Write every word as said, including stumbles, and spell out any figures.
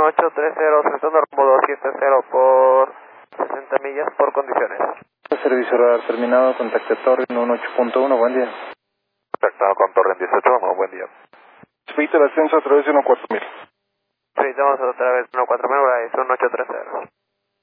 ocho tres cero, saltando rumbo dos siete cero por sesenta millas por condiciones. Servicio radar terminado, contacte Torren uno ocho punto uno, buen día. Contactado con Torren dieciocho, vamos, buen día. Repite el ascenso a través de uno cuatro mil. Sí, vamos otra vez uno cuatro mil, ahora es uno ocho tres cero.